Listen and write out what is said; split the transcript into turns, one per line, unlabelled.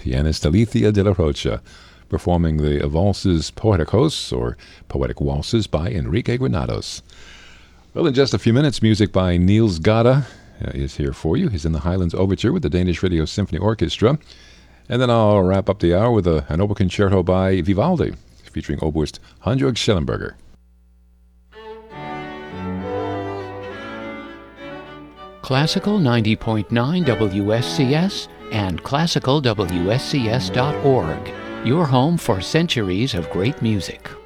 pianist Alicia de la Rocha, performing the Valses Poéticos, or Poetic Waltzes, by Enrique Granados. Well, in just a few minutes, music by Niels Gade is here for you. He's in the Highlands Overture with the Danish Radio Symphony Orchestra. And then I'll wrap up the hour with an oboe concerto by Vivaldi, featuring oboist Hans-Jörg Schellenberger.
Classical 90.9 WSCS and classicalwscs.org, your home for centuries of great music.